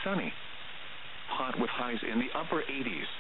sunny. Hot with highs in the upper 80s.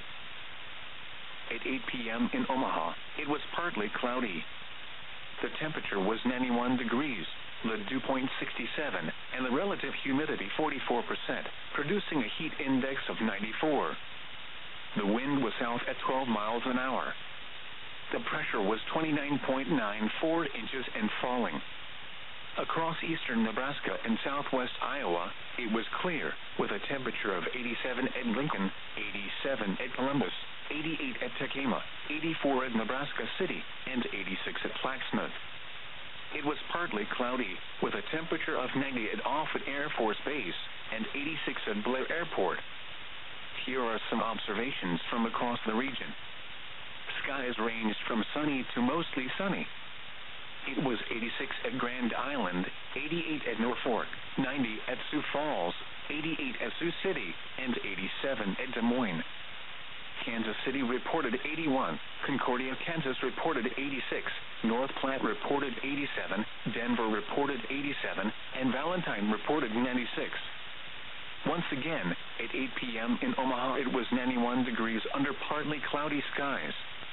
At 8 p.m. in Omaha, it was partly cloudy. The temperature was 91 degrees, the dew point 67, and the relative humidity 44%, producing a heat index of 94. The wind was south at 12 miles an hour. The pressure was 29.94 inches and falling. Across eastern Nebraska and southwest Iowa, it was clear, with a temperature of 87 at Lincoln, 87 at Columbus, 88 at Tekema, 84 at Nebraska City, and 86 at Plaquemine. It was partly cloudy, with a temperature of 90 at Offutt Air Force Base, and 86 at Blair Airport. Here are some observations from across the region. Skies ranged from sunny to mostly sunny. It was 86 at Grand Island, 88 at Norfolk, 90 at Sioux Falls, 88 at Sioux City, and 87 at Des Moines. Kansas City reported 81, Concordia, Kansas reported 86, North Platte reported 87, Denver reported 87, and Valentine reported 96. Once again, at 8 p.m. in Omaha, it was 91 degrees under partly cloudy skies.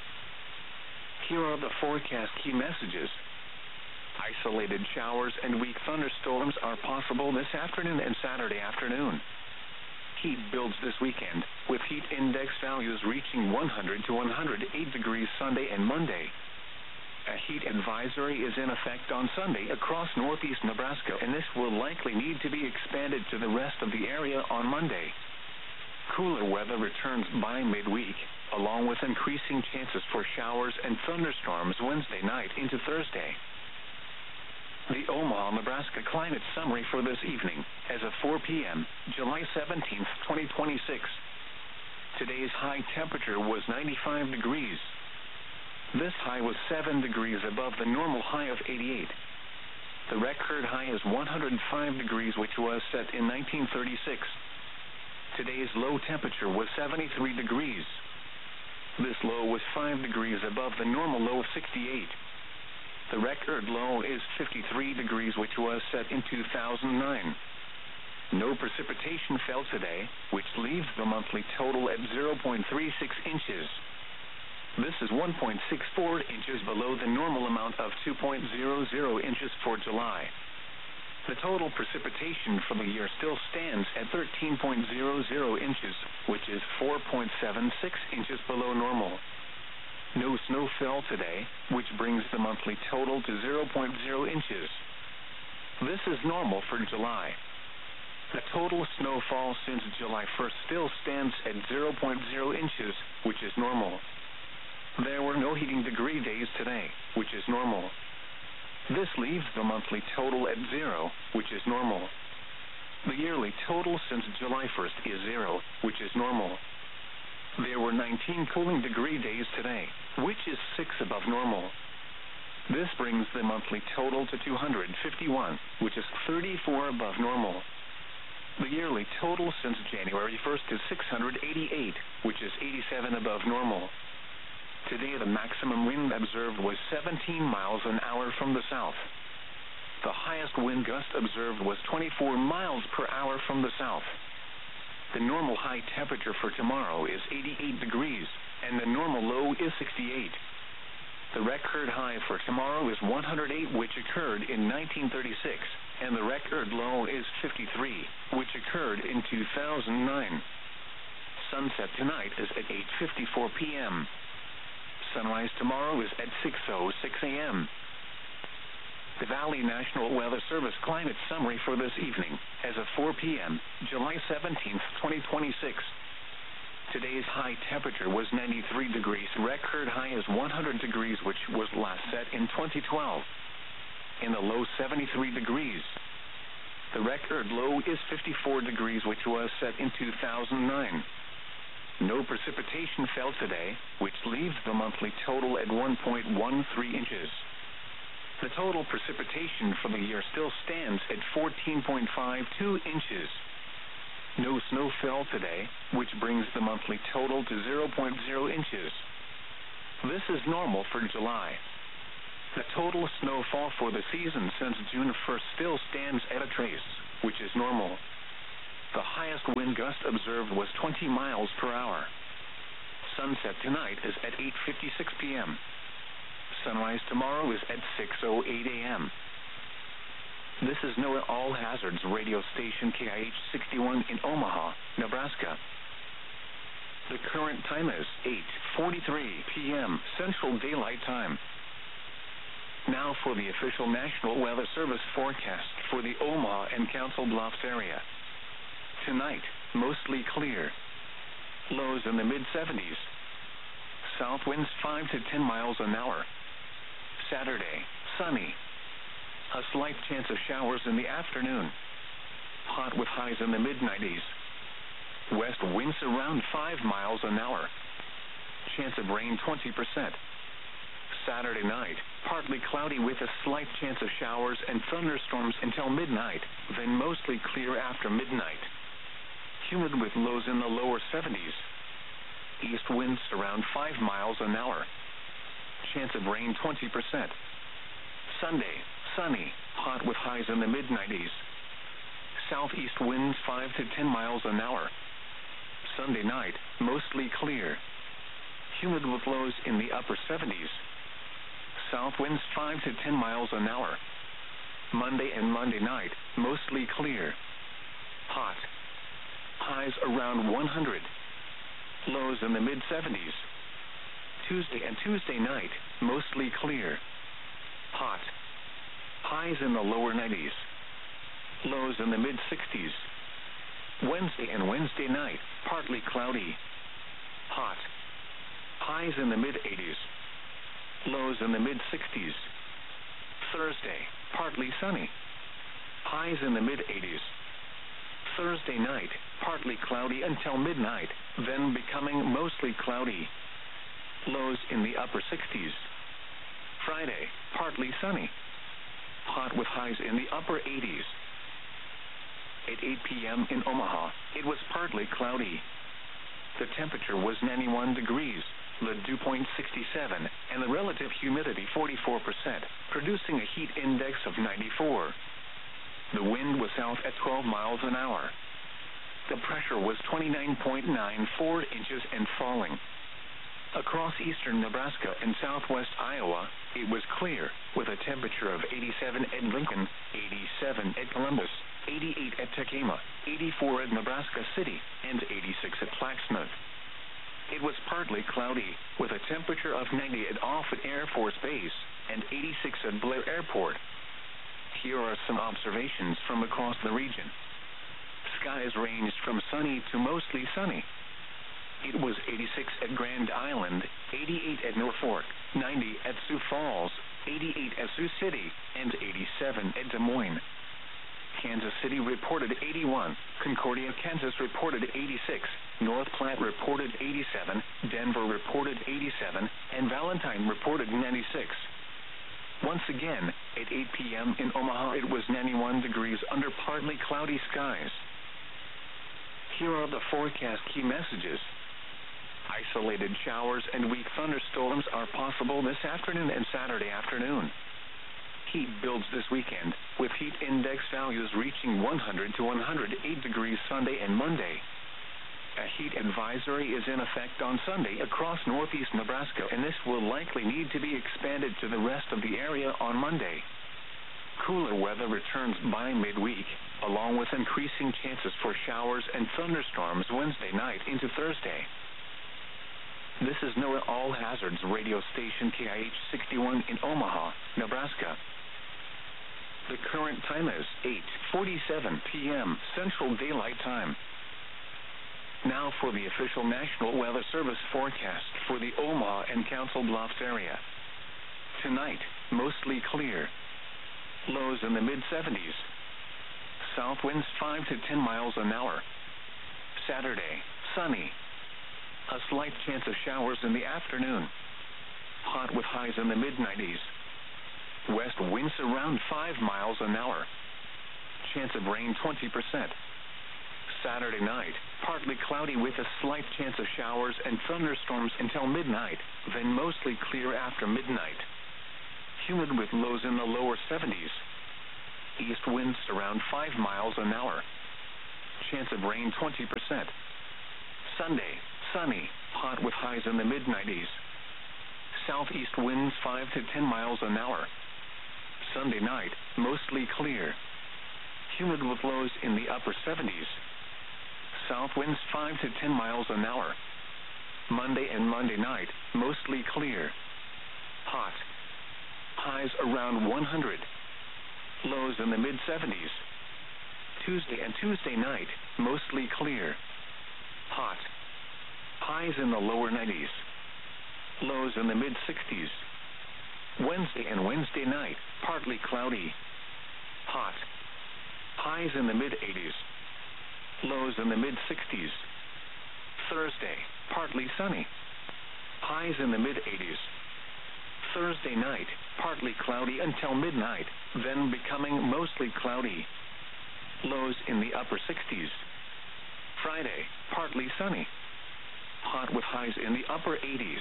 Here are the forecast key messages. Isolated showers and weak thunderstorms are possible this afternoon and Saturday afternoon. Heat builds this weekend, with heat index values reaching 100 to 108 degrees Sunday and Monday. A heat advisory is in effect on Sunday across northeast Nebraska, and this will likely need to be expanded to the rest of the area on Monday. Cooler weather returns by midweek, along with increasing chances for showers and thunderstorms Wednesday night into Thursday. The Omaha, Nebraska climate summary for this evening, as of 4 p.m., July 17, 2026. Today's high temperature was 95 degrees. This high was 7 degrees above the normal high of 88. The record high is 105 degrees, which was set in 1936. Today's low temperature was 73 degrees. This low was 5 degrees above the normal low of 68. The record low is 53 degrees, which was set in 2009. No precipitation fell today, which leaves the monthly total at 0.36 inches. This is 1.64 inches below the normal amount of 2.00 inches for July. The total precipitation for the year still stands at 13.00 inches, which is 4.76 inches below normal. No snow fell today, which brings the monthly total to 0.0 inches. This is normal for July. The total snowfall since July 1st still stands at 0.0 inches, which is normal. There were no heating degree days today, which is normal. This leaves the monthly total at 0, which is normal. The yearly total since July 1st is 0, which is normal. There were 19 cooling degree days today, which is 6 above normal. This brings the monthly total to 251, which is 34 above normal. The yearly total since January 1st is 688, which is 87 above normal. Today the maximum wind observed was 17 miles an hour from the south. The highest wind gust observed was 24 miles per hour from the south. The normal high temperature for tomorrow is 88 degrees, and the normal low is 68. The record high for tomorrow is 108, which occurred in 1936, and the record low is 53, which occurred in 2009. Sunset tonight is at 8:54 p.m. Sunrise tomorrow is at 6:06 a.m. The Valley National Weather Service climate summary for this evening, as of 4 p.m., July 17, 2026. Today's high temperature was 93 degrees. Record high is 100 degrees, which was last set in 2012. In the low 73 degrees. The record low is 54 degrees, which was set in 2009. No precipitation fell today, which leaves the monthly total at 1.13 inches. The total precipitation for the year still stands at 14.52 inches. No snow fell today, which brings the monthly total to 0.0 inches. This is normal for July. The total snowfall for the season since June 1st still stands at a trace, which is normal. The highest wind gust observed was 20 miles per hour. Sunset tonight is at 8:56 p.m. Sunrise tomorrow is at 6:08 a.m. This is NOAA All Hazards radio station KIH 61 in Omaha, Nebraska. The current time is 8:43 p.m. Central Daylight Time. Now for the official National Weather Service forecast for the Omaha and Council Bluffs area. Tonight, mostly clear. Lows in the mid-70s. South winds 5 to 10 miles an hour. Saturday, sunny. A slight chance of showers in the afternoon. Hot with highs in the mid-90s. West winds around 5 miles an hour. Chance of rain 20%. Saturday night, partly cloudy with a slight chance of showers and thunderstorms until midnight, then mostly clear after midnight. Humid with lows in the lower 70s. East winds around 5 miles an hour. Chance of rain 20%. Sunday, sunny, hot with highs in the mid-90s. Southeast winds 5 to 10 miles an hour. Sunday night, mostly clear. Humid with lows in the upper 70s. South winds 5 to 10 miles an hour. Monday and Monday night, mostly clear. Hot. Highs around 100. Lows in the mid-70s. Tuesday and Tuesday night, mostly clear. Hot. Highs in the lower 90s. Lows in the mid-60s. Wednesday and Wednesday night, partly cloudy. Hot. Highs in the mid-80s. Lows in the mid-60s. Thursday, partly sunny. Highs in the mid-80s. Thursday night, partly cloudy until midnight, then becoming mostly cloudy. Lows in the upper 60s. Friday, partly sunny. Hot with highs in the upper 80s. At 8 p.m. in Omaha, it was partly cloudy. The temperature was 91 degrees, the dew point 67, and the relative humidity 44%, producing a heat index of 94. The wind was south at 12 miles an hour. The pressure was 29.94 inches and falling. Across eastern Nebraska and southwest Iowa, it was clear, with a temperature of 87 at Lincoln, 87 at Columbus, 88 at Tekamah, 84 at Nebraska City, and 86 at Plaxmouth. It was partly cloudy, with a temperature of 90 at Offutt Air Force Base and 86 at Blair Airport. Here are some observations from across the region. Skies ranged from sunny to mostly sunny. It was 86 at Grand Island, 88 at Norfolk, 90 at Sioux Falls, 88 at Sioux City, and 87 at Des Moines. Kansas City reported 81, Concordia, Kansas reported 86, North Platte reported 87, Denver reported 87, and Valentine reported 96. Once again, at 8 p.m. in Omaha, it was 91 degrees under partly cloudy skies. Here are the forecast key messages. Isolated showers and weak thunderstorms are possible this afternoon and Saturday afternoon. Heat builds this weekend, with heat index values reaching 100 to 108 degrees Sunday and Monday. A heat advisory is in effect on Sunday across northeast Nebraska, and this will likely need to be expanded to the rest of the area on Monday. Cooler weather returns by midweek, along with increasing chances for showers and thunderstorms Wednesday night into Thursday. This is NOAA All Hazards radio station KIH 61 in Omaha, Nebraska. The current time is 8:47 p.m. Central Daylight Time. Now for the official National Weather Service forecast for the Omaha and Council Bluffs area. Tonight, mostly clear. Lows in the mid-70s. South winds 5 to 10 miles an hour. Saturday, sunny. A slight chance of showers in the afternoon. Hot with highs in the mid-90s. West winds around 5 miles an hour. Chance of rain 20%. Saturday night, partly cloudy with a slight chance of showers and thunderstorms until midnight, then mostly clear after midnight. Humid with lows in the lower 70s. East winds around 5 miles an hour. Chance of rain 20%. Sunday, sunny, hot with highs in the mid-90s. Southeast winds 5 to 10 miles an hour. Sunday night, mostly clear. Humid with lows in the upper 70s. South winds 5 to 10 miles an hour. Monday and Monday night, mostly clear. Hot. Highs around 100. Lows in the mid-70s. Tuesday and Tuesday night, mostly clear. Hot. Highs in the lower 90s. Lows in the mid-60s. Wednesday and Wednesday night, partly cloudy. Hot. Highs in the mid-80s. Lows in the mid-60s. Thursday, partly sunny. Highs in the mid-80s. Thursday night, partly cloudy until midnight, then becoming mostly cloudy. Lows in the upper 60s. Friday, partly sunny. Hot with highs in the upper 80s.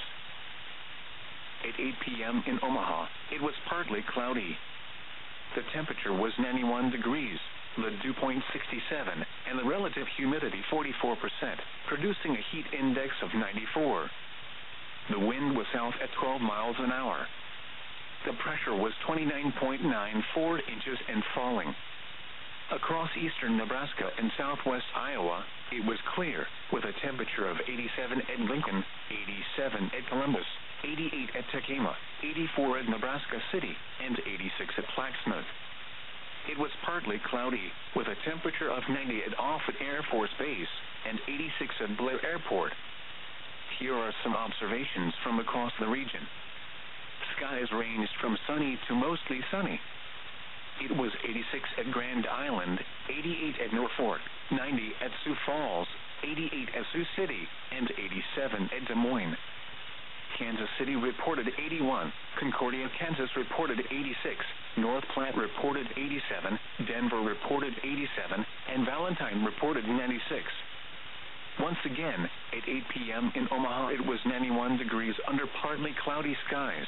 At 8 p.m. in Omaha, it was partly cloudy. The temperature was 91 degrees, the dew point 67, and the relative humidity 44%, producing a heat index of 94. The wind was south at 12 miles an hour. The pressure was 29.94 inches and falling. Across eastern Nebraska and southwest Iowa, it was clear, with a temperature of 87 at Lincoln, 87 at Columbus, 88 at Tekamah, 84 at Nebraska City, and 86 at Plaquemine. It was partly cloudy, with a temperature of 90 at Offutt Air Force Base and 86 at Blair Airport. Here are some observations from across the region. Skies ranged from sunny to mostly sunny. It was 86 at Grand Island, 88 at Norfolk, 90 at Sioux Falls, 88 at Sioux City, and 87 at Des Moines. Kansas City reported 81, Concordia, Kansas reported 86, North Platte reported 87, Denver reported 87, and Valentine reported 96. Once again, at 8 p.m. in Omaha, it was 91 degrees under partly cloudy skies.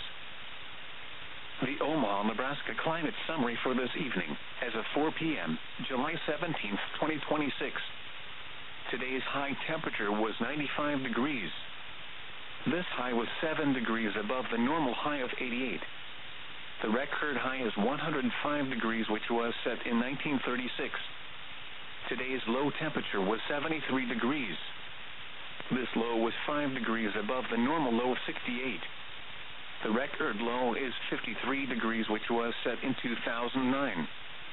The Omaha, Nebraska climate summary for this evening, as of 4 p.m., July 17, 2026. Today's high temperature was 95 degrees. This high was 7 degrees above the normal high of 88. The record high is 105 degrees, which was set in 1936. Today's low temperature was 73 degrees. This low was 5 degrees above the normal low of 68. The record low is 53 degrees, which was set in 2009.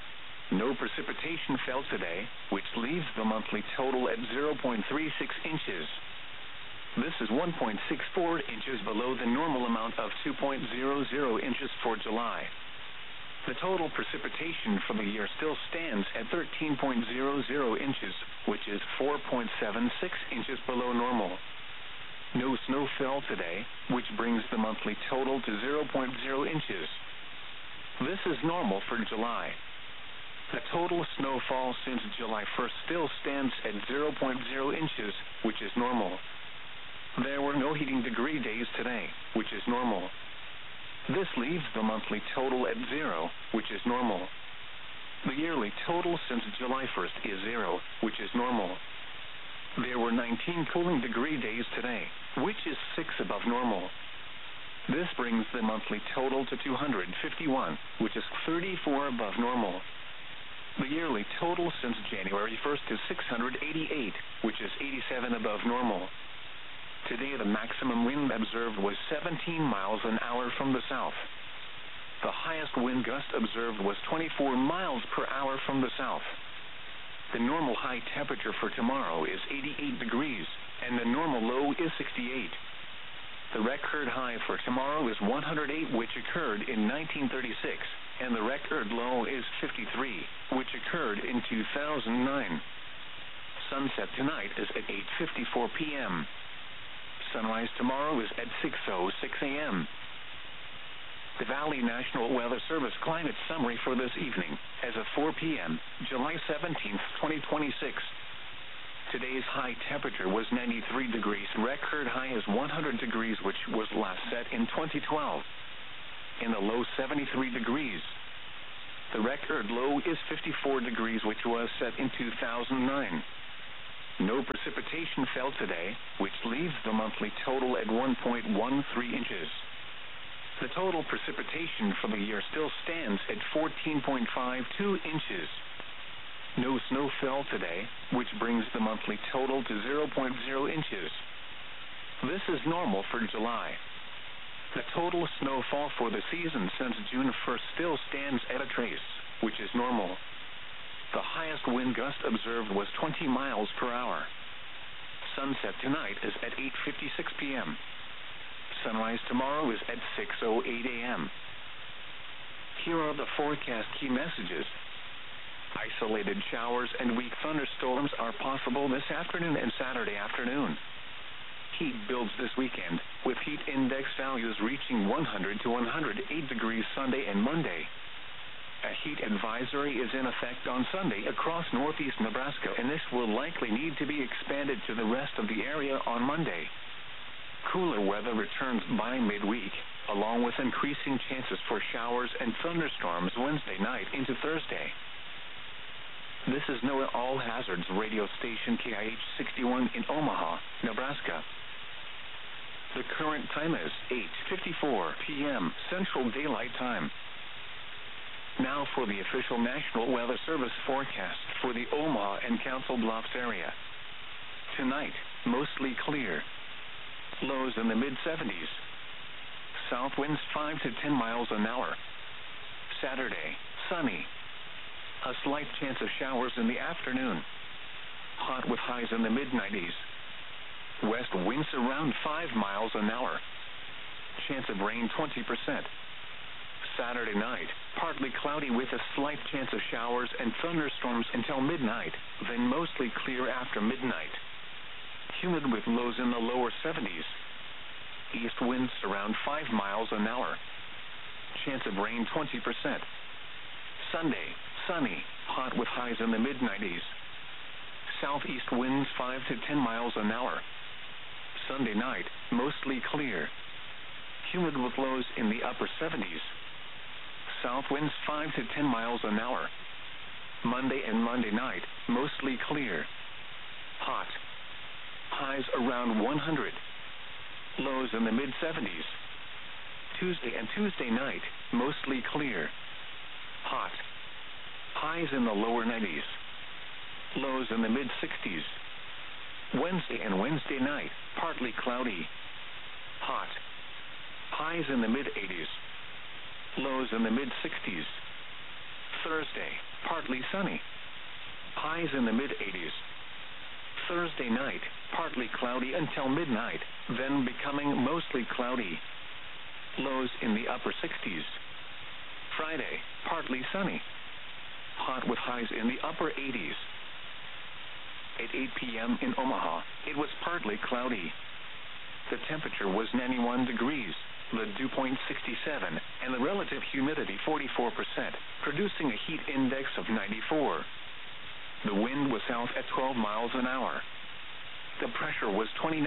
No precipitation fell today, which leaves the monthly total at 0.36 inches. This is 1.64 inches below the normal amount of 2.00 inches for July. The total precipitation for the year still stands at 13.00 inches, which is 4.76 inches below normal. No snow fell today, which brings the monthly total to 0.0 inches. This is normal for July. The total snowfall since July 1st still stands at 0.0 inches, which is normal. There were no heating degree days today, which is normal. This leaves the monthly total at 0, which is normal. The yearly total since July 1st is 0, which is normal. There were 19 cooling degree days today, which is 6 above normal. This brings the monthly total to 251, which is 34 above normal. The yearly total since January 1st is 688, which is 87 above normal. Today the maximum wind observed was 17 miles an hour from the south. The highest wind gust observed was 24 miles per hour from the south. The normal high temperature for tomorrow is 88 degrees, and the normal low is 68. The record high for tomorrow is 108, which occurred in 1936, and the record low is 53, which occurred in 2009. Sunset tonight is at 8:54 p.m. Sunrise tomorrow is at 6:06 a.m. The Valley National Weather Service climate summary for this evening, as of 4 p.m., July 17, 2026. Today's high temperature was 93 degrees. Record high is 100 degrees, which was last set in 2012. In the low 73 degrees. The record low is 54 degrees, which was set in 2009. No precipitation fell today, which leaves the monthly total at 1.13 inches. The total precipitation for the year still stands at 14.52 inches. No snow fell today, which brings the monthly total to 0.0 inches. This is normal for July. The total snowfall for the season since June 1st still stands at a trace, which is normal. The highest wind gust observed was 20 miles per hour. Sunset tonight is at 8:56 p.m. Sunrise tomorrow is at 6:08 a.m. Here are the forecast key messages. Isolated showers and weak thunderstorms are possible this afternoon and Saturday afternoon. Heat builds this weekend, with heat index values reaching 100 to 108 degrees Sunday and Monday. A heat advisory is in effect on Sunday across northeast Nebraska, and this will likely need to be expanded to the rest of the area on Monday. Cooler weather returns by midweek, along with increasing chances for showers and thunderstorms Wednesday night into Thursday. This is NOAA All Hazards radio station KIH 61 in Omaha, Nebraska. The current time is 8:54 p.m. Central Daylight Time. Now for the official National Weather Service forecast for the Omaha and Council Bluffs area. Tonight, mostly clear. Lows in the mid-70s. South winds 5 to 10 miles an hour. Saturday, sunny. A slight chance of showers in the afternoon. Hot with highs in the mid-90s. West winds around 5 miles an hour. Chance of rain 20%. Saturday night, partly cloudy with a slight chance of showers and thunderstorms until midnight, then mostly clear after midnight. Humid with lows in the lower 70s. East winds around 5 miles an hour. Chance of rain 20%. Sunday, sunny, hot with highs in the mid-90s. Southeast winds 5 to 10 miles an hour. Sunday night, mostly clear. Humid with lows in the upper 70s. South winds 5 to 10 miles an hour. Monday and Monday night, mostly clear. Hot. Highs around 100. Lows in the mid-70s. Tuesday and Tuesday night, mostly clear. Hot. Highs in the lower 90s. Lows in the mid-60s. Wednesday and Wednesday night, partly cloudy. Hot. Highs in the mid-80s. Lows in the mid-60s. Thursday, partly sunny. Highs in the mid-80s. Thursday night, partly cloudy until midnight, then becoming mostly cloudy. Lows in the upper 60s. Friday, partly sunny. Hot with highs in the upper 80s. At 8 p.m. in Omaha, it was partly cloudy. The temperature was 91 degrees, the dew point 67, and the relative humidity 44%, producing a heat index of 94. The wind was south at 12 miles an hour. The pressure was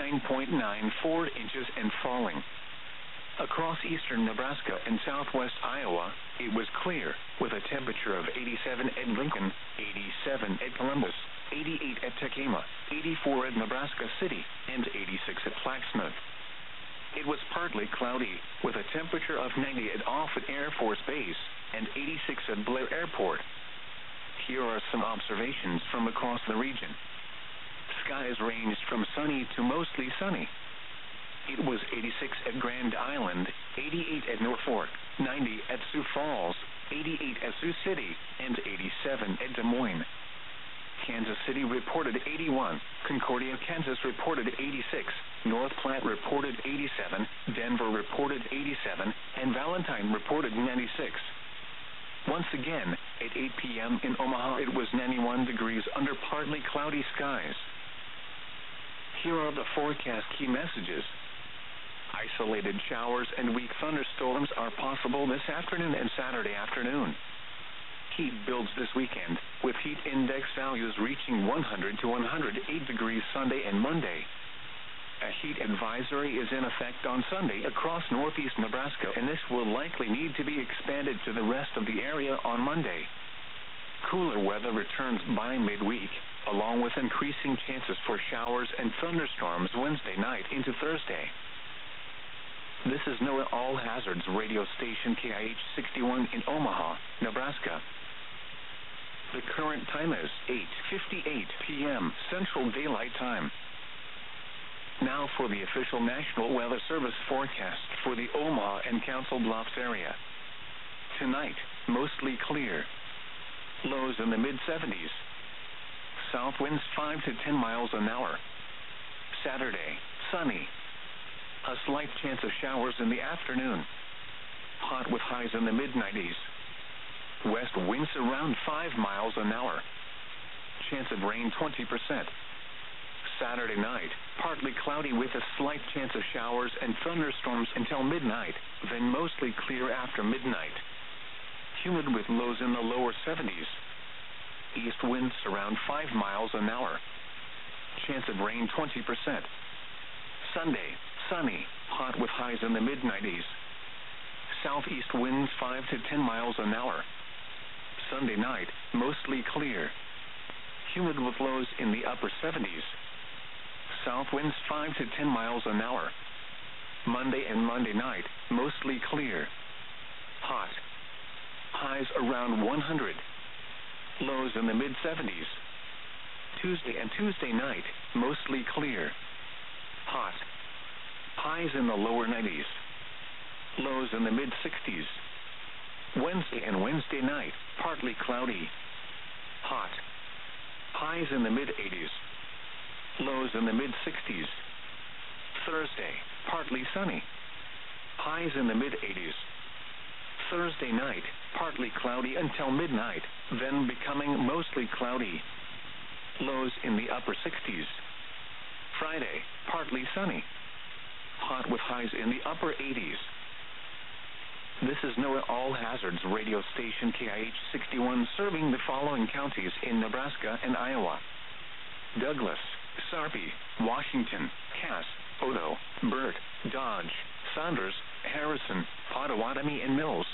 29.94 inches and falling. Across eastern Nebraska and southwest Iowa, it was clear, with a temperature of 87 at Lincoln, 87 at Columbus, 88 at Tekema, 84 at Nebraska City, and 86 at Plaquemine. It was partly cloudy, with a temperature of 90 at Offutt Air Force Base and 86 at Blair Airport. Here are some observations from across the region. Skies ranged from sunny to mostly sunny. It was 86 at Grand Island, 88 at Norfolk, 90 at Sioux Falls, 88 at Sioux City, and 87 at Des Moines. Kansas City reported 81, Concordia, Kansas reported 86, North Platte reported 87, Denver reported 87, and Valentine reported 96. Once again, at 8 p.m. in Omaha, it was 91 degrees under partly cloudy skies. Here are the forecast key messages. Isolated showers and weak thunderstorms are possible this afternoon and Saturday afternoon. Heat builds this weekend, with heat index values reaching 100 to 108 degrees Sunday and Monday. A heat advisory is in effect on Sunday across northeast Nebraska, and this will likely need to be expanded to the rest of the area on Monday. Cooler weather returns by midweek, along with increasing chances for showers and thunderstorms Wednesday night into Thursday. This is NOAA All Hazards radio station KIH 61 in Omaha, Nebraska. The current time is 8:58 p.m. Central Daylight Time. Now for the official National Weather Service forecast for the Omaha and Council Bluffs area. Tonight, mostly clear. Lows in the mid-70s. South winds 5 to 10 miles an hour. Saturday, sunny. A slight chance of showers in the afternoon. Hot with highs in the mid-90s. West winds around 5 miles an hour. Chance of rain 20%. Saturday night, partly cloudy with a slight chance of showers and thunderstorms until midnight, then mostly clear after midnight. Humid with lows in the lower 70s. East winds around 5 miles an hour. Chance of rain 20%. Sunday, sunny, hot with highs in the mid-90s. Southeast winds 5 to 10 miles an hour. Sunday night, mostly clear. Humid with lows in the upper 70s. South winds 5 to 10 miles an hour. Monday and Monday night, mostly clear. Hot. Highs around 100. Lows in the mid-70s. Tuesday and Tuesday night, mostly clear. Hot. Highs in the lower 90s. Lows in the mid-60s. Wednesday and Wednesday night, partly cloudy. Hot. Highs in the mid-80s. Lows in the mid-60s. Thursday, partly sunny. Highs in the mid-80s. Thursday night, partly cloudy until midnight, then becoming mostly cloudy. Lows in the upper 60s. Friday, partly sunny. Hot with highs in the upper 80s. This is NOAA All Hazards radio station KIH 61 serving the following counties in Nebraska and Iowa: Douglas, Sarpy, Washington, Cass, Odo, Burt, Dodge, Saunders, Harrison, Pottawatomie, and Mills.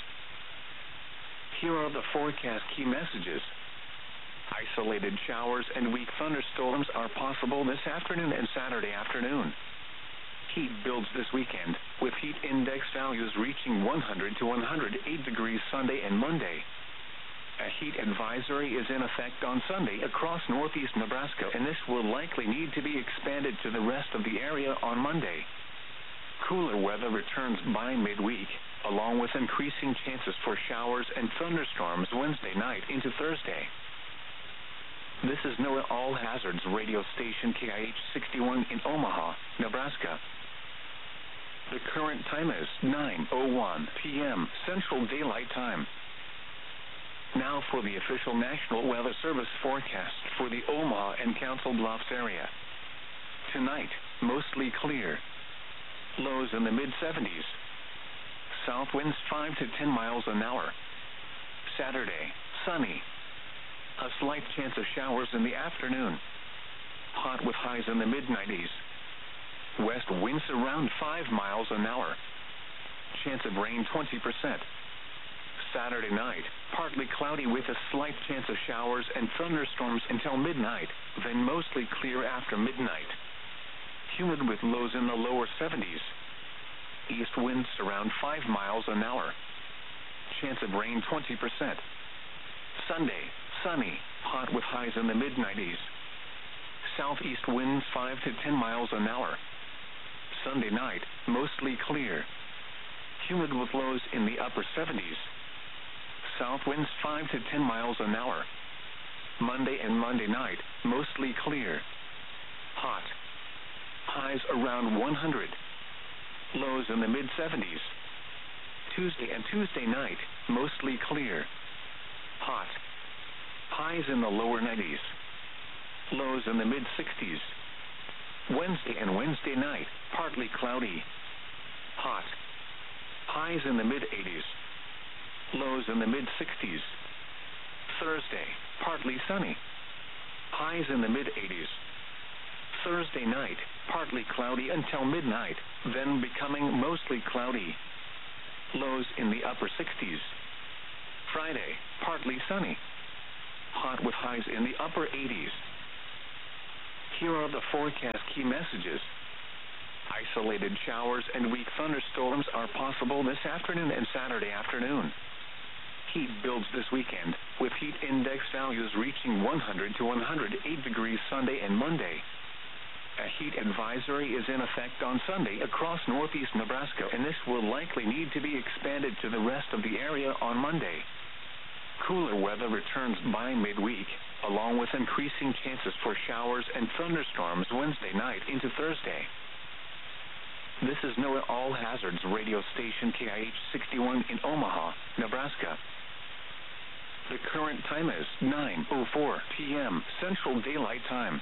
Here are the forecast key messages. Isolated showers and weak thunderstorms are possible this afternoon and Saturday afternoon. Heat builds this weekend, with heat index values reaching 100 to 108 degrees Sunday and Monday. A heat advisory is in effect on Sunday across northeast Nebraska, and this will likely need to be expanded to the rest of the area on Monday. Cooler weather returns by midweek, along with increasing chances for showers and thunderstorms Wednesday night into Thursday. This is NOAA All Hazards radio station KIH 61 in Omaha, Nebraska. The current time is 9:01 p.m. Central Daylight Time. Now for the official National Weather Service forecast for the Omaha and Council Bluffs area. Tonight, mostly clear. Lows in the mid-70s. South winds 5 to 10 miles an hour. Saturday, sunny. A slight chance of showers in the afternoon. Hot with highs in the mid-90s. West winds around 5 miles an hour. Chance of rain 20%. Saturday night, partly cloudy with a slight chance of showers and thunderstorms until midnight, then mostly clear after midnight. Humid with lows in the lower 70s. East winds around 5 miles an hour. Chance of rain 20%. Sunday, sunny, hot with highs in the mid-90s. Southeast winds 5 to 10 miles an hour. Sunday night, mostly clear. Humid with lows in the upper 70s. South winds 5 to 10 miles an hour. Monday and Monday night, mostly clear. Hot. Highs around 100. Lows in the mid-70s. Tuesday and Tuesday night, mostly clear. Hot. Highs in the lower 90s. Lows in the mid-60s. Wednesday and Wednesday night, partly cloudy. Hot. Highs in the mid-80s. Lows in the mid-60s. Thursday, partly sunny. Highs in the mid-80s. Thursday night, partly cloudy until midnight, then becoming mostly cloudy. Lows in the upper 60s. Friday, partly sunny. Hot with highs in the upper 80s. Here are the forecast key messages. Isolated showers and weak thunderstorms are possible this afternoon and Saturday afternoon. Heat builds this weekend, with heat index values reaching 100 to 108 degrees Sunday and Monday. A heat advisory is in effect on Sunday across northeast Nebraska, and this will likely need to be expanded to the rest of the area on Monday. Cooler weather returns by midweek, along with increasing chances for showers and thunderstorms Wednesday night into Thursday. This is NOAA All Hazards radio station KIH 61 in Omaha, Nebraska. The current time is 9:04 p.m. Central Daylight Time.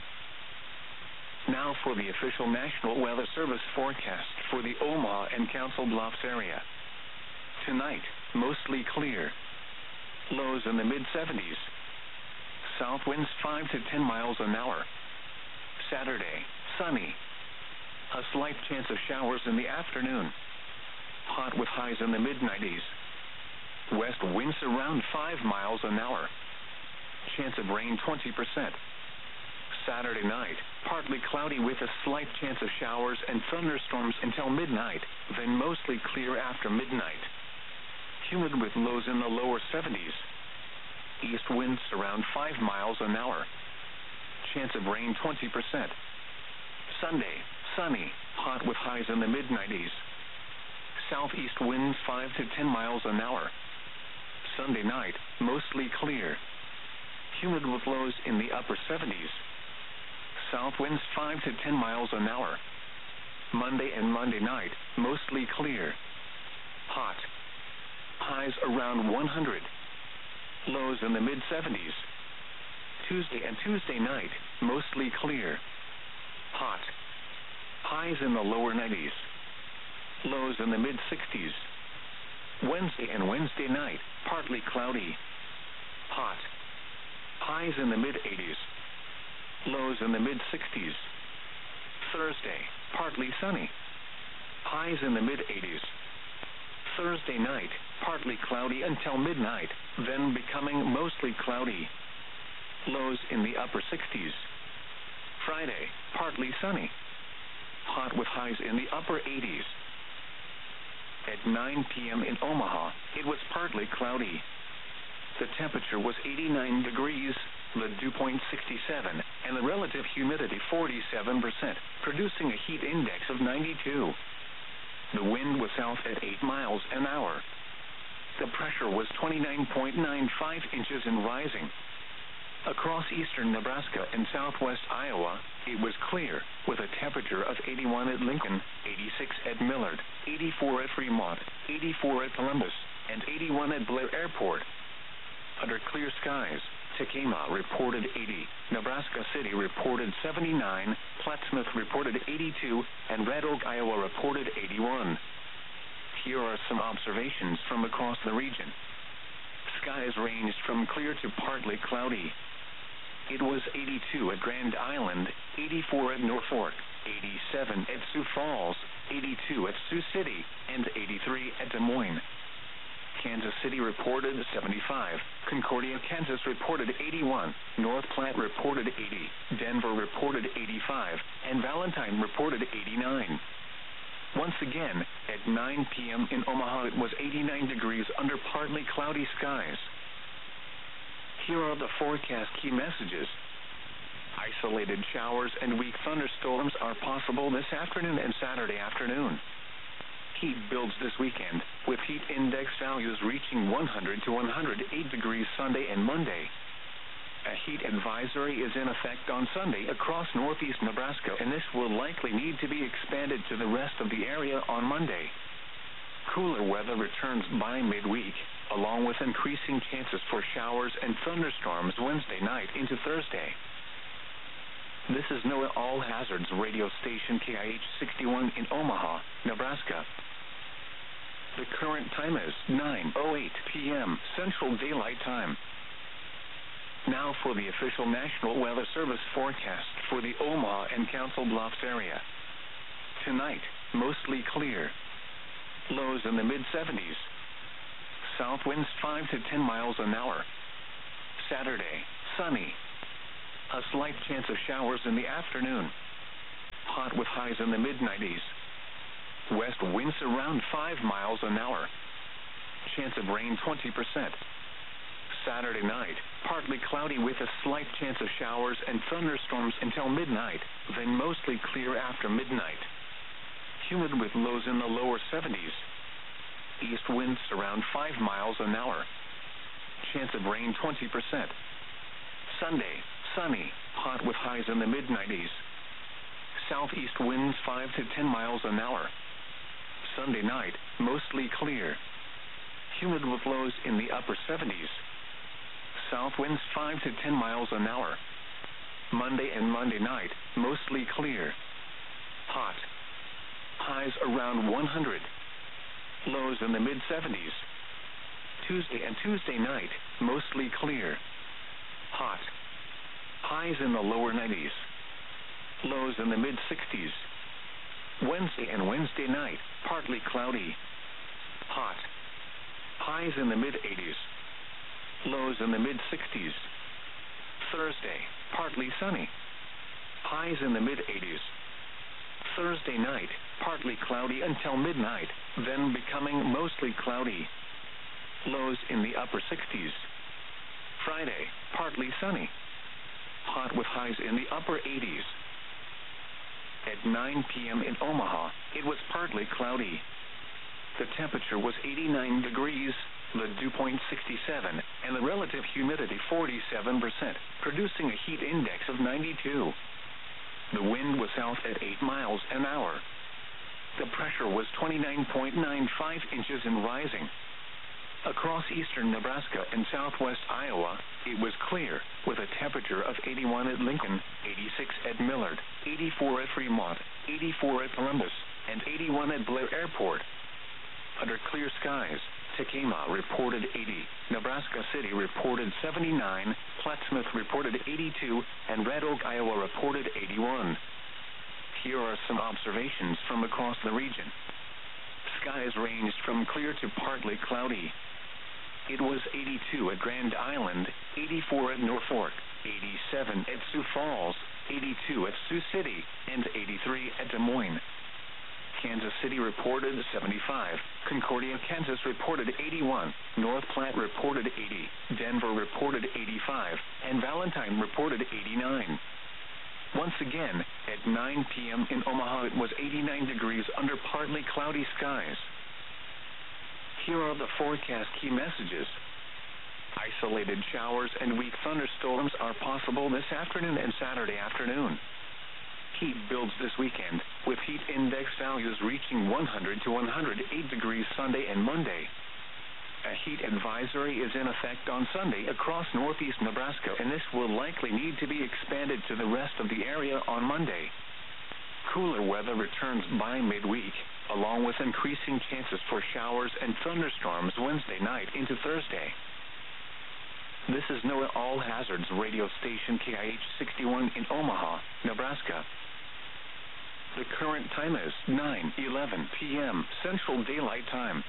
Now for the official National Weather Service forecast for the Omaha and Council Bluffs area. Tonight, mostly clear. Lows in the mid-70s. South winds 5 to 10 miles an hour. Saturday, sunny. A slight chance of showers in the afternoon. Hot with highs in the mid-90s. West winds around 5 miles an hour. Chance of rain 20%. Saturday night, partly cloudy with a slight chance of showers and thunderstorms until midnight, then mostly clear after midnight. Humid with lows in the lower 70s. East winds around 5 miles an hour. Chance of rain 20%. Sunday, sunny, hot with highs in the mid-90s. Southeast winds 5 to 10 miles an hour. Sunday night, mostly clear. Humid with lows in the upper 70s. South winds 5 to 10 miles an hour. Monday and Monday night, mostly clear. Hot. Highs around 100. Lows in the mid-70s. Tuesday and Tuesday night, mostly clear. Hot. Highs in the lower 90s. Lows in the mid-60s. Wednesday and Wednesday night, partly cloudy. Hot. Highs in the mid-80s. Lows in the mid-60s. Thursday, partly sunny. Highs in the mid-80s. Thursday night, partly cloudy until midnight, then becoming mostly cloudy. Lows in the upper 60s. Friday, partly sunny. Hot with highs in the upper 80s. At 9 p.m. in Omaha, it was partly cloudy. The temperature was 89 degrees, the dew point 67, and the relative humidity 47%, producing a heat index of 92. The wind was south at 8 miles an hour. The pressure was 29.95 inches and rising. Across eastern Nebraska and southwest Iowa, it was clear, with a temperature of 81 at Lincoln, 86 at Millard, 84 at Fremont, 84 at Columbus, and 81 at Blair Airport. Under clear skies, Tekamah reported 80, Nebraska City reported 79, Plattsmouth reported 82, and Red Oak, Iowa reported 81. Here are some observations from across the region. Skies ranged from clear to partly cloudy. It was 82 at Grand Island, 84 at Norfolk, 87 at Sioux Falls, 82 at Sioux City, and 83 at Des Moines. Kansas City reported 75, Concordia, Kansas reported 81, North Platte reported 80, Denver reported 85, and Valentine reported 89. Once again, at 9 p.m. in Omaha, it was 89 degrees under partly cloudy skies. Here are the forecast key messages. Isolated showers and weak thunderstorms are possible this afternoon and Saturday afternoon. Heat builds this weekend, with heat index values reaching 100 to 108 degrees Sunday and Monday. A heat advisory is in effect on Sunday across northeast Nebraska, and this will likely need to be expanded to the rest of the area on Monday. Cooler weather returns by midweek, along with increasing chances for showers and thunderstorms Wednesday night into Thursday. This is NOAA All Hazards radio station KIH 61 in Omaha, Nebraska. The current time is 9:08 p.m. Central Daylight Time. Now for the official National Weather Service forecast for the Omaha and Council Bluffs area. Tonight, mostly clear. Lows in the mid-70s. South winds 5 to 10 miles an hour. Saturday, sunny. A slight chance of showers in the afternoon. Hot with highs in the mid-90s. West winds around 5 miles an hour. Chance of rain 20%. Saturday night, partly cloudy with a slight chance of showers and thunderstorms until midnight, then mostly clear after midnight. Humid with lows in the lower 70s. East winds around 5 miles an hour. Chance of rain 20%. Sunday, sunny, hot with highs in the mid-90s. Southeast winds 5 to 10 miles an hour. Sunday night, mostly clear. Humid with lows in the upper 70s. South winds 5 to 10 miles an hour. Monday and Monday night, mostly clear. Hot. Highs around 100. Lows in the mid-70s. Tuesday and Tuesday night, mostly clear. Hot. Highs in the lower 90s. Lows in the mid-60s. Wednesday and Wednesday night, partly cloudy. Hot. Highs in the mid-80s. Lows in the mid-60s. Thursday, partly sunny. Highs in the mid-80s. Thursday night, partly cloudy until midnight, then becoming mostly cloudy. Lows in the upper 60s. Friday, partly sunny. Hot with highs in the upper 80s. At 9 p.m. in Omaha, it was partly cloudy. The temperature was 89 degrees, the dew point 67, and the relative humidity 47%, producing a heat index of 92. The wind was south at 8 miles an hour. The pressure was 29.95 inches and rising. Across eastern Nebraska and southwest Iowa, it was clear, with a temperature of 81 at Lincoln, 86 at Millard, 84 at Fremont, 84 at Columbus, and 81 at Blair Airport. Under clear skies, Tekamah reported 80, Nebraska City reported 79, Plattsmouth reported 82, and Red Oak, Iowa reported 81. Here are some observations from across the region. Skies ranged from clear to partly cloudy. It was 82 at Grand Island, 84 at Norfolk, 87 at Sioux Falls, 82 at Sioux City, and 83 at Des Moines. Kansas City reported 75, Concordia, Kansas reported 81, North Platte reported 80, Denver reported 85, and Valentine reported 89. Once again, at 9 p.m. in Omaha, it was 89 degrees under partly cloudy skies. Here are the forecast key messages. Isolated showers and weak thunderstorms are possible this afternoon and Saturday afternoon. Heat builds this weekend, with heat index values reaching 100 to 108 degrees Sunday and Monday. A heat advisory is in effect on Sunday across northeast Nebraska, and this will likely need to be expanded to the rest of the area on Monday. Cooler weather returns by midweek, along with increasing chances for showers and thunderstorms Wednesday night into Thursday. This is NOAA All Hazards radio station KIH 61 in Omaha, Nebraska. The current time is 9:11 p.m. Central Daylight Time.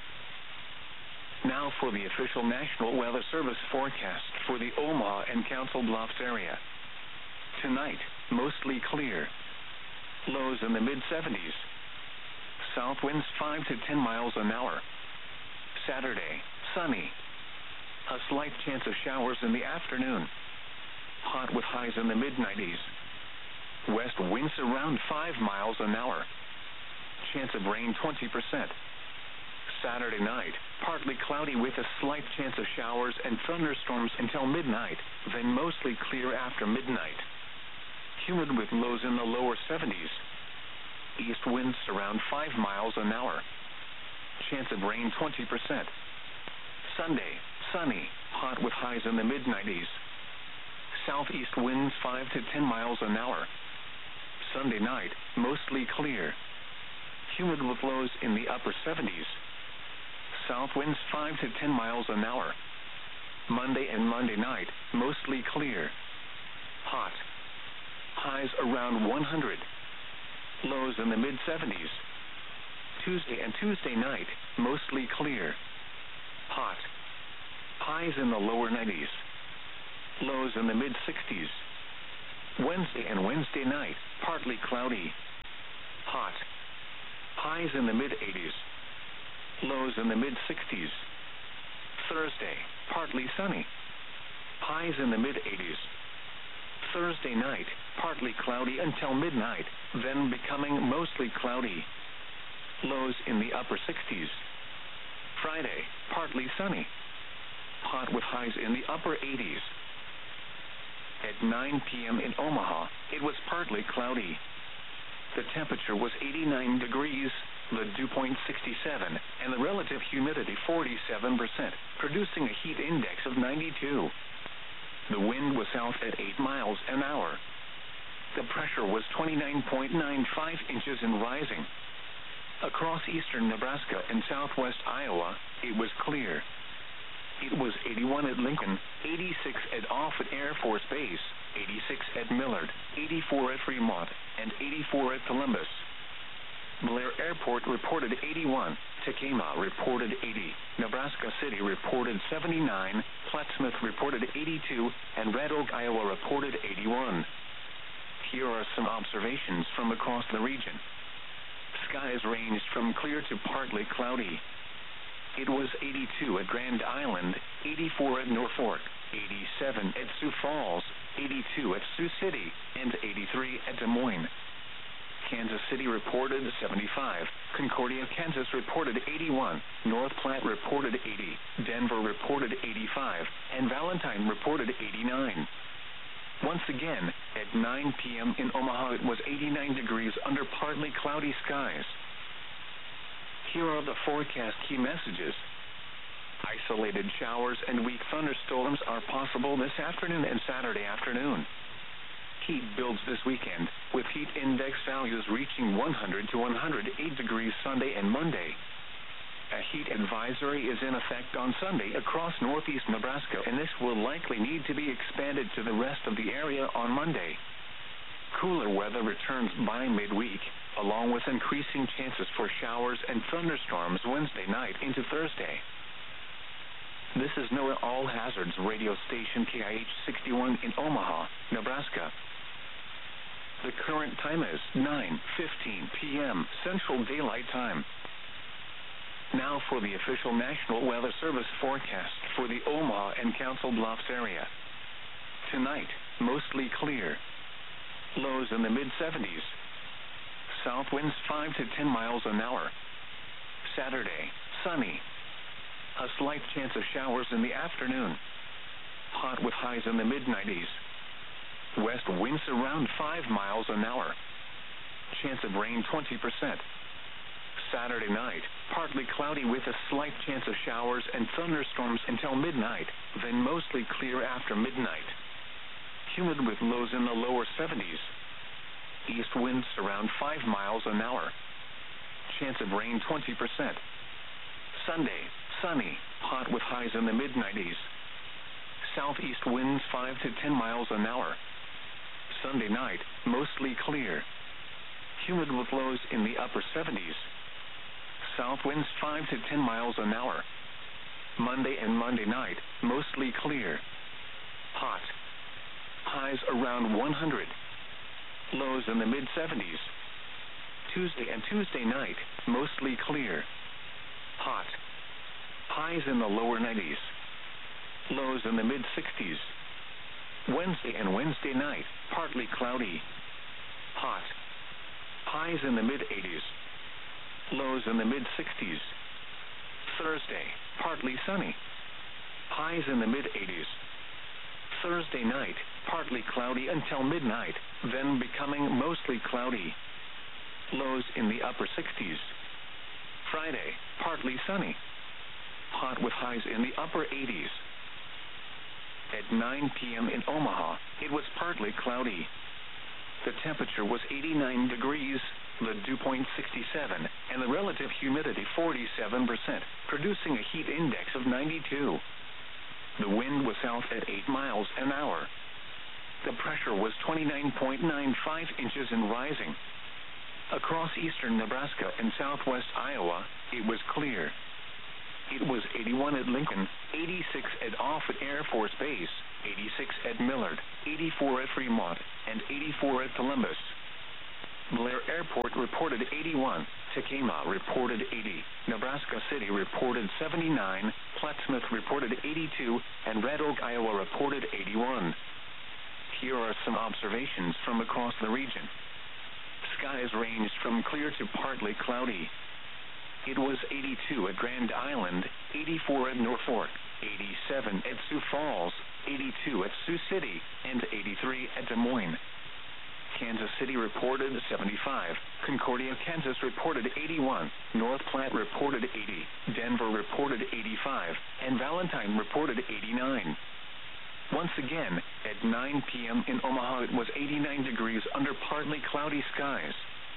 Now for the official National Weather Service forecast for the Omaha and Council Bluffs area. Tonight, mostly clear. Lows in the mid-70s. South winds 5 to 10 miles an hour. Saturday, sunny. A slight chance of showers in the afternoon. Hot with highs in the mid-90s. West winds around 5 miles an hour. Chance of rain 20%. Saturday night, partly cloudy with a slight chance of showers and thunderstorms until midnight, then mostly clear after midnight. Humid with lows in the lower 70s. East winds around 5 miles an hour. Chance of rain 20%. Sunday, sunny, hot with highs in the mid-90s. Southeast winds 5 to 10 miles an hour. Sunday night, mostly clear. Humid with lows in the upper 70s. South winds 5 to 10 miles an hour. Monday and Monday night, mostly clear. Hot. Highs around 100. Lows in the mid-70s. Tuesday and Tuesday night, mostly clear. Hot. Highs in the lower 90s. Lows in the mid-60s. Wednesday and Wednesday night, partly cloudy. Hot. Highs in the mid-80s. Lows in the mid-60s. Thursday, partly sunny. Highs in the mid-80s. Thursday night, partly cloudy until midnight, then becoming mostly cloudy. Lows in the upper 60s. Friday, partly sunny. Hot with highs in the upper 80s. At 9 p.m. in Omaha, it was partly cloudy. The temperature was 89 degrees, the dew point 67, and the relative humidity 47%, producing a heat index of 92. The wind was south at 8 miles an hour. The pressure was 29.95 inches and rising. Across eastern Nebraska and southwest Iowa, it was clear. It was 81 at Lincoln, 86 at Offutt Air Force Base, 86 at Millard, 84 at Fremont, and 84 at Columbus. Blair Airport reported 81, Tekamah reported 80, Nebraska City reported 79, Plattsmouth reported 82, and Red Oak, Iowa reported 81. Here are some observations from across the region. Skies ranged from clear to partly cloudy. It was 82 at Grand Island, 84 at Norfolk, 87 at Sioux Falls, 82 at Sioux City, and 83 at Des Moines. Kansas City reported 75, Concordia, Kansas reported 81, North Platte reported 80, Denver reported 85, and Valentine reported 89. Once again, at 9 p.m. in Omaha, it was 89 degrees under partly cloudy skies. Here are the forecast key messages. Isolated showers and weak thunderstorms are possible this afternoon and Saturday afternoon. Heat builds this weekend, with heat index values reaching 100 to 108 degrees Sunday and Monday. A heat advisory is in effect on Sunday across northeast Nebraska, and this will likely need to be expanded to the rest of the area on Monday. Cooler weather returns by midweek, along with increasing chances for showers and thunderstorms Wednesday night into Thursday. This is NOAA All Hazards radio station KIH 61 in Omaha, Nebraska. The current time is 9:15 p.m. Central Daylight Time. Now for the official National Weather Service forecast for the Omaha and Council Bluffs area. Tonight, mostly clear. Lows in the mid-70s. South winds 5 to 10 miles an hour. Saturday, sunny. A slight chance of showers in the afternoon. Hot with highs in the mid-90s. West winds around 5 miles an hour. Chance of rain 20%. Saturday night, partly cloudy with a slight chance of showers and thunderstorms until midnight, then mostly clear after midnight. Humid with lows in the lower 70s. East winds around 5 miles an hour. Chance of rain 20%. Sunday, sunny, hot with highs in the mid-90s. Southeast winds 5 to 10 miles an hour. Sunday night, mostly clear. Humid with lows in the upper 70s. South winds 5 to 10 miles an hour. Monday and Monday night, mostly clear. Hot. Highs around 100. Lows in the mid-70s. Tuesday and Tuesday night, mostly clear. Hot. Highs in the lower 90s. Lows in the mid-60s. Wednesday and Wednesday night, partly cloudy. Hot. Highs in the mid-80s. Lows in the mid-60s. Thursday, partly sunny. Highs in the mid-80s. Thursday night, partly cloudy until midnight, then becoming mostly cloudy. Lows in the upper 60s. Friday, partly sunny. Hot with highs in the upper 80s. At 9 p.m. in Omaha, it was partly cloudy. The temperature was 89 degrees, the dew point 67, and the relative humidity 47%, producing a heat index of 92. The wind was south at 8 miles an hour. The pressure was 29.95 inches and rising. Across eastern Nebraska and southwest Iowa, it was clear. It was 81 at Lincoln, 86 at Offutt Air Force Base, 86 at Millard, 84 at Fremont, and 84 at Columbus. Blair Airport reported 81, Tekamah reported 80, Nebraska City reported 79, Plattsmouth reported 82, and Red Oak, Iowa reported 81. Here are some observations from across the region. Skies ranged from clear to partly cloudy. It was 82 at Grand Island, 84 at Norfolk, 87 at Sioux Falls, 82 at Sioux City, and 83 at Des Moines. Kansas City reported 75, Concordia, Kansas reported 81, North Platte reported 80, Denver reported 85, and Valentine reported 89. Once again, at 9 p.m. in Omaha, it was 89 degrees under partly cloudy skies.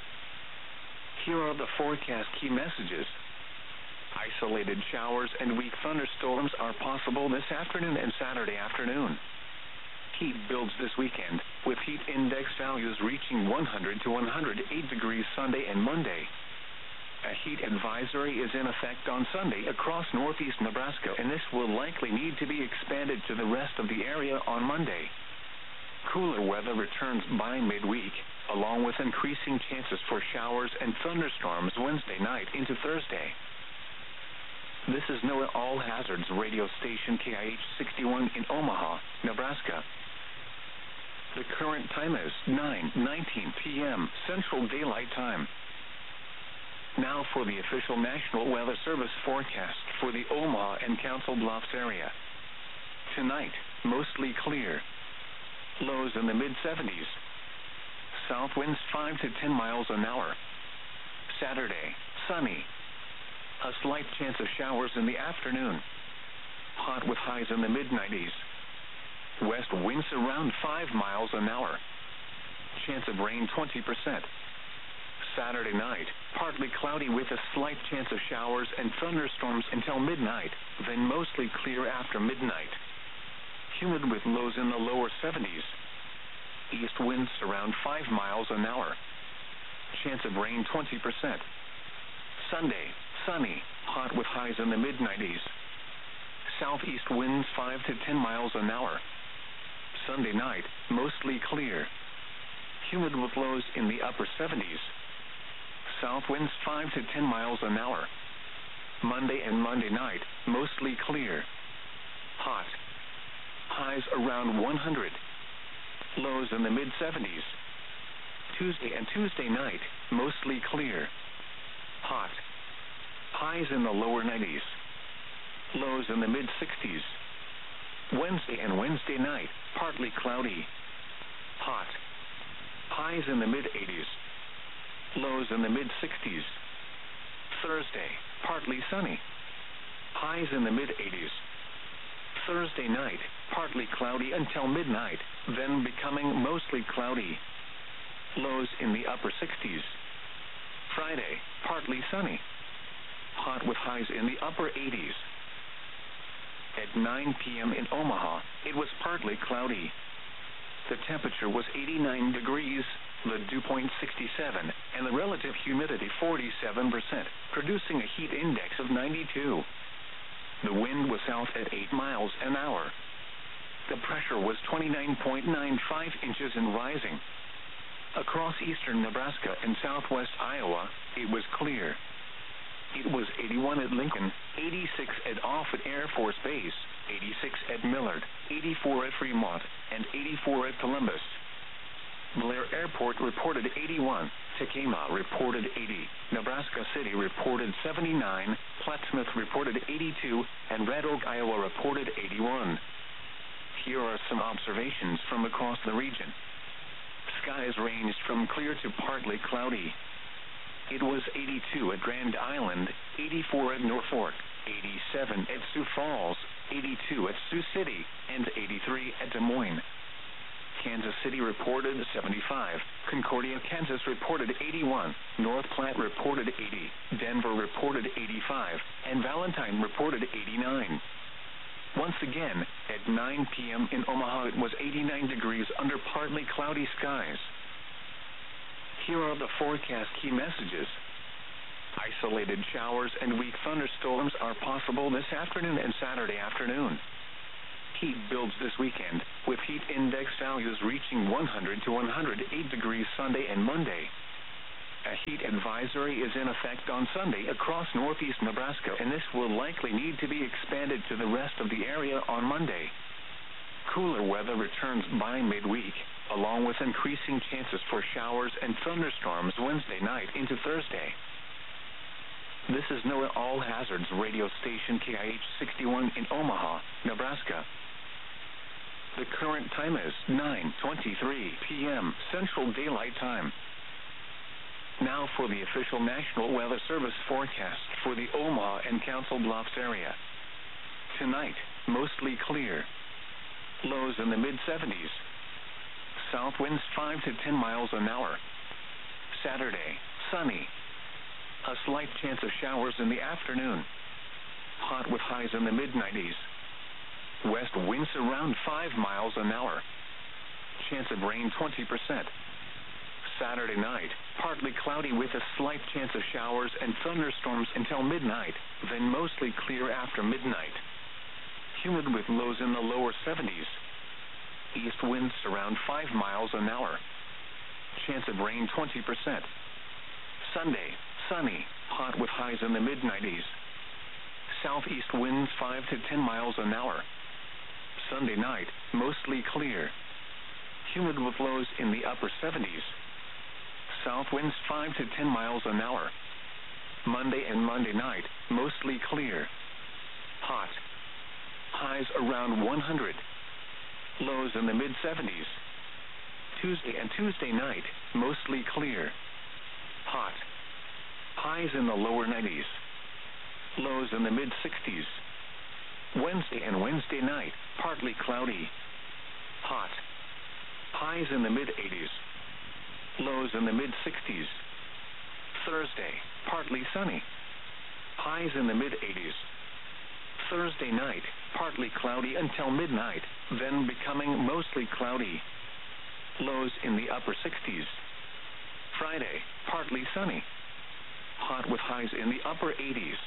Here are the forecast key messages. Isolated showers and weak thunderstorms are possible this afternoon and Saturday afternoon. Heat builds this weekend, with heat index values reaching 100 to 108 degrees Sunday and Monday. A heat advisory is in effect on Sunday across northeast Nebraska, and this will likely need to be expanded to the rest of the area on Monday. Cooler weather returns by midweek, along with increasing chances for showers and thunderstorms Wednesday night into Thursday. This is NOAA All Hazards radio station KIH 61 in Omaha, Nebraska. The current time is 9:19 p.m. Central Daylight Time. Now for the official National Weather Service forecast for the Omaha and Council Bluffs area. Tonight, mostly clear. Lows in the mid-70s. South winds 5 to 10 miles an hour. Saturday, sunny. A slight chance of showers in the afternoon. Hot with highs in the mid-90s. West winds around 5 miles an hour. Chance of rain 20%. Saturday night, partly cloudy with a slight chance of showers and thunderstorms until midnight, then mostly clear after midnight. Humid with lows in the lower 70s. East winds around 5 miles an hour. Chance of rain 20%. Sunday, sunny, hot with highs in the mid-90s. Southeast winds 5 to 10 miles an hour. Sunday night, mostly clear. Humid with lows in the upper 70s. South winds 5 to 10 miles an hour. Monday and Monday night, mostly clear. Hot. Highs around 100. Lows in the mid-70s. Tuesday and Tuesday night, mostly clear. Hot. Highs in the lower 90s. Lows in the mid-60s. Wednesday and Wednesday night, partly cloudy. Hot. Highs in the mid-80s. Lows in the mid-60s. Thursday, partly sunny. Highs in the mid-80s. Thursday night, partly cloudy until midnight, then becoming mostly cloudy. Lows in the upper 60s. Friday, partly sunny. Hot with highs in the upper 80s. At 9 p.m. in Omaha, it was partly cloudy. The temperature was 89 degrees, the dew point 67, and the relative humidity 47%, producing a heat index of 92. The wind was south at 8 miles an hour. The pressure was 29.95 inches and rising. Across eastern Nebraska and southwest Iowa, it was clear. It was 81 at Lincoln, 86 at Offutt Air Force Base, 86 at Millard, 84 at Fremont, and 84 at Columbus. Blair Airport reported 81, Tekamah reported 80, Nebraska City reported 79, Plattsmouth reported 82, and Red Oak, Iowa reported 81. Here are some observations from across the region. Skies ranged from clear to partly cloudy. It was 82 at Grand Island, 84 at Norfolk, 87 at Sioux Falls, 82 at Sioux City, and 83 at Des Moines. Kansas City reported 75, Concordia, Kansas reported 81, North Platte reported 80, Denver reported 85, and Valentine reported 89. Once again, at 9 p.m. in Omaha, it was 89 degrees under partly cloudy skies. Here are the forecast key messages. Isolated showers and weak thunderstorms are possible this afternoon and Saturday afternoon. Heat builds this weekend, with heat index values reaching 100 to 108 degrees Sunday and Monday. A heat advisory is in effect on Sunday across northeast Nebraska, and this will likely need to be expanded to the rest of the area on Monday. Cooler weather returns by midweek, along with increasing chances for showers and thunderstorms Wednesday night into Thursday. This is NOAA All Hazards radio station KIH 61 in Omaha, Nebraska. The current time is 9:23 p.m. Central Daylight Time. Now for the official National Weather Service forecast for the Omaha and Council Bluffs area. Tonight, mostly clear. Lows in the mid-70s. South winds 5 to 10 miles an hour. Saturday, sunny. A slight chance of showers in the afternoon. Hot with highs in the mid-90s. West winds around 5 miles an hour. Chance of rain 20%. Saturday night, partly cloudy with a slight chance of showers and thunderstorms until midnight, then mostly clear after midnight. Humid with lows in the lower 70s. East winds around 5 miles an hour. Chance of rain 20%. Sunday, sunny, hot with highs in the mid-90s. Southeast winds 5 to 10 miles an hour. Sunday night, mostly clear. Humid with lows in the upper 70s. South winds 5 to 10 miles an hour. Monday and Monday night, mostly clear. Hot. Highs around 100. Lows in the mid-70s. Tuesday and Tuesday night, mostly clear. Hot. Highs in the lower 90s. Lows in the mid-60s. Wednesday and Wednesday night, partly cloudy. Hot. Highs in the mid-80s. Lows in the mid-60s. Thursday, partly sunny. Highs in the mid-80s. Thursday night, partly cloudy until midnight, then becoming mostly cloudy. Lows in the upper 60s. Friday, partly sunny. Hot with highs in the upper 80s.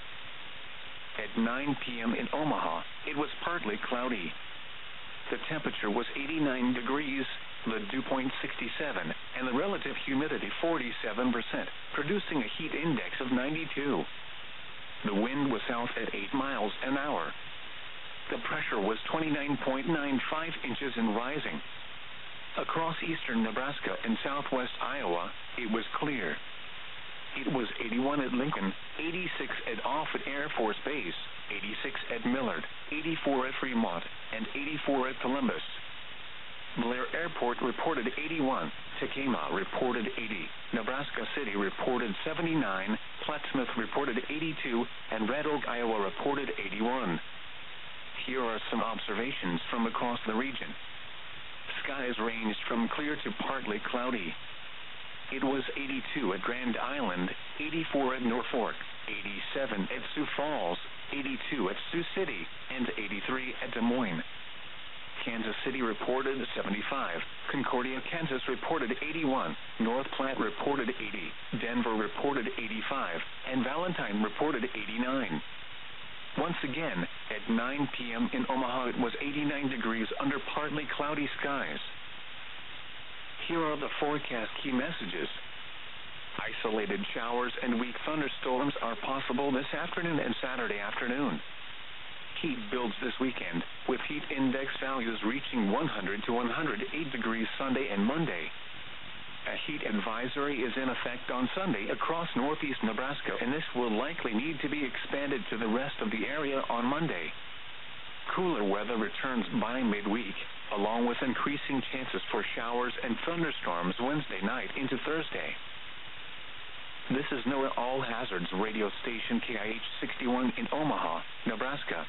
At 9 p.m. in Omaha, it was partly cloudy. The temperature was 89 degrees, the dew point 67, and the relative humidity 47%, producing a heat index of 92. The wind was south at 8 miles an hour. The pressure was 29.95 inches and rising. Across eastern Nebraska and southwest Iowa, it was clear. It was 81 at Lincoln, 86 at Offutt Air Force Base, 86 at Millard, 84 at Fremont, and 84 at Columbus. Blair Airport reported 81, Tekamah reported 80, Nebraska City reported 79, Plattsmouth reported 82, and Red Oak, Iowa reported 81. Here are some observations from across the region. Skies ranged from clear to partly cloudy. It was 82 at Grand Island, 84 at Norfolk, 87 at Sioux Falls, 82 at Sioux City, and 83 at Des Moines. Kansas City reported 75, Concordia, Kansas reported 81, North Platte reported 80, Denver reported 85, and Valentine reported 89. Once again, at 9 p.m. in Omaha, it was 89 degrees under partly cloudy skies. Here are the forecast key messages. Isolated showers and weak thunderstorms are possible this afternoon and Saturday afternoon. Heat builds this weekend, with heat index values reaching 100 to 108 degrees Sunday and Monday. A heat advisory is in effect on Sunday across northeast Nebraska, and this will likely need to be expanded to the rest of the area on Monday. Cooler weather returns by midweek, along with increasing chances for showers and thunderstorms Wednesday night into Thursday. This is NOAA All Hazards radio station KIH 61 in Omaha, Nebraska.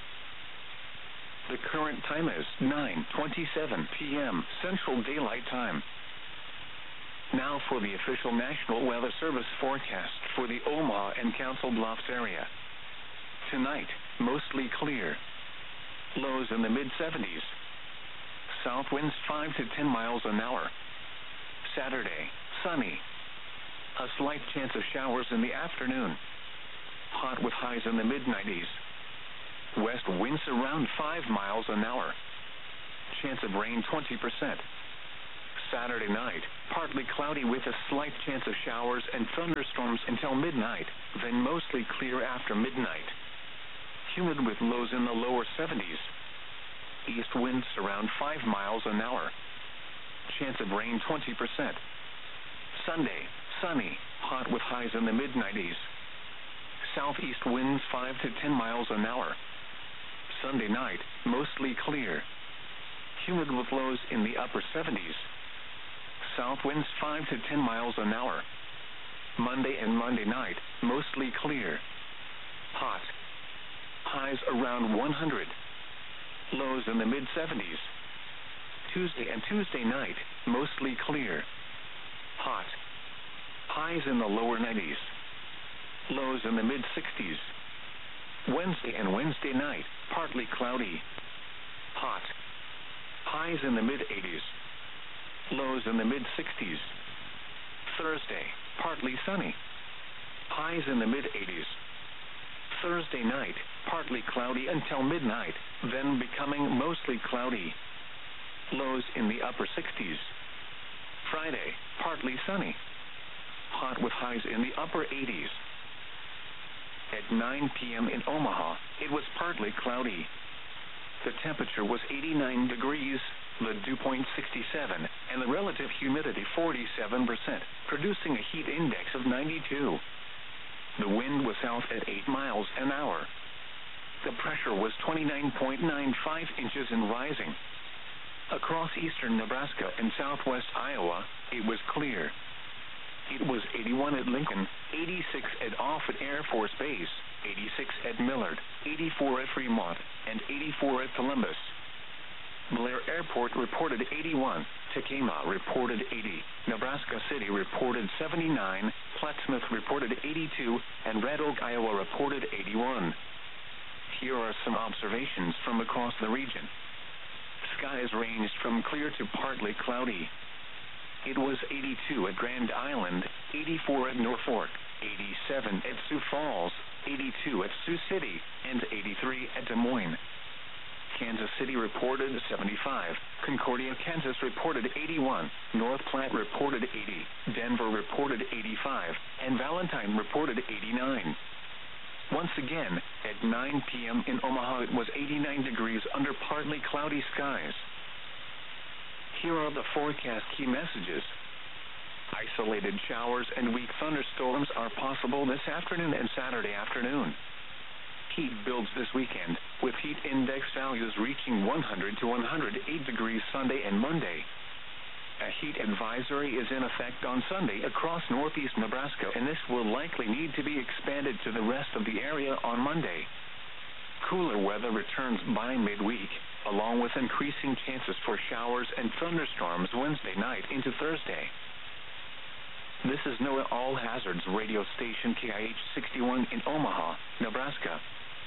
The current time is 9:27 p.m. Central Daylight Time. Now for the official National Weather Service forecast for the Omaha and Council Bluffs area. Tonight, mostly clear. Lows in the mid-70s. South winds 5 to 10 miles an hour. Saturday, sunny. A slight chance of showers in the afternoon. Hot with highs in the mid-90s. West winds around 5 miles an hour. Chance of rain 20%. Saturday night, partly cloudy with a slight chance of showers and thunderstorms until midnight, then mostly clear after midnight. Humid with lows in the lower 70s. East winds around 5 miles an hour. Chance of rain 20%. Sunday, sunny, hot with highs in the mid-90s. Southeast winds 5 to 10 miles an hour. Sunday night, mostly clear. Humid with lows in the upper 70s. South winds 5 to 10 miles an hour. Monday and Monday night, mostly clear. Hot. Highs around 100. Lows in the mid-70s. Tuesday and Tuesday night, mostly clear. Hot. Highs in the lower 90s. Lows in the mid-60s. Wednesday and Wednesday night, partly cloudy. Hot. Highs in the mid-80s. Lows in the mid-60s. Thursday, partly sunny. Highs in the mid-80s. Thursday night, partly cloudy until midnight, then becoming mostly cloudy. Lows in the upper 60s. Friday, partly sunny. Hot with highs in the upper 80s. At 9 p.m. in Omaha, it was partly cloudy. The temperature was 89 degrees, the dew point 67, and the relative humidity 47%, producing a heat index of 92. The wind was south at 8 miles an hour. The pressure was 29.95 inches and rising. Across eastern Nebraska and southwest Iowa, it was clear. It was 81 at Lincoln, 86 at Offutt Air Force Base, 86 at Millard, 84 at Fremont, and 84 at Columbus. Blair Airport reported 81, Tacoma reported 80, Nebraska City reported 79, Plattsmouth reported 82, and Red Oak, Iowa reported 81. Here are some observations from across the region. Skies ranged from clear to partly cloudy. It was 82 at Grand Island, 84 at Norfolk, 87 at Sioux Falls, 82 at Sioux City, and 83 at Des Moines. Kansas City reported 75, Concordia, Kansas reported 81, North Platte reported 80, Denver reported 85, and Valentine reported 89. Once again, at 9 p.m. in Omaha, it was 89 degrees under partly cloudy skies. Here are the forecast key messages. Isolated showers and weak thunderstorms are possible this afternoon and Saturday afternoon. Heat builds this weekend, with heat index values reaching 100 to 108 degrees Sunday and Monday. A heat advisory is in effect on Sunday across northeast Nebraska, and this will likely need to be expanded to the rest of the area on Monday. Cooler weather returns by midweek, along with increasing chances for showers and thunderstorms Wednesday night into Thursday. This is NOAA All Hazards radio station KIH 61 in Omaha, Nebraska.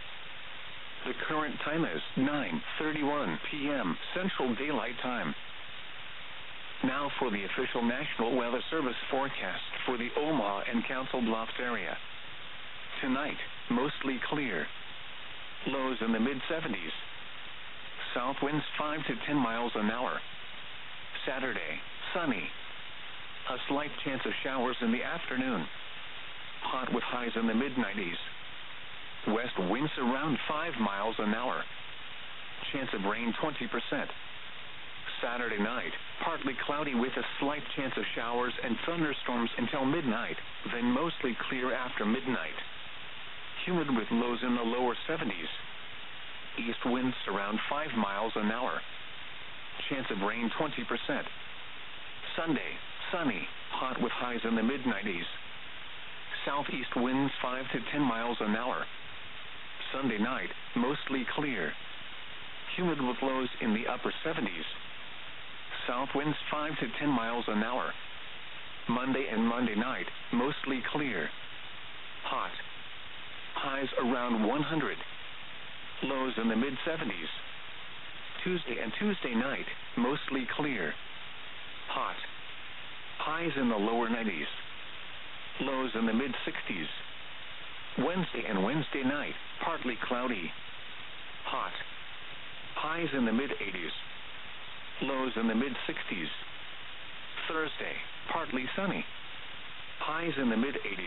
The current time is 9:31 p.m. Central Daylight Time. Now for the official National Weather Service forecast for the Omaha and Council Bluffs area. Tonight, mostly clear. Lows in the mid-70s. South winds 5 to 10 miles an hour. Saturday, sunny. A slight chance of showers in the afternoon. Hot with highs in the mid-90s. West winds around 5 miles an hour. Chance of rain 20%. Saturday night, partly cloudy with a slight chance of showers and thunderstorms until midnight, then mostly clear after midnight. Humid with lows in the lower 70s. East winds around 5 miles an hour. Chance of rain 20%. Sunday, sunny, hot with highs in the mid-90s. Southeast winds 5 to 10 miles an hour. Sunday night, mostly clear. Humid with lows in the upper 70s. South winds 5 to 10 miles an hour. Monday and Monday night, mostly clear. Hot. Highs around 100. Lows in the mid-70s. Tuesday and Tuesday night, mostly clear. Hot. Highs in the lower 90s. Lows in the mid-60s. Wednesday and Wednesday night, partly cloudy. Hot. Highs in the mid-80s. Lows in the mid-60s. Thursday, partly sunny. Highs in the mid-80s.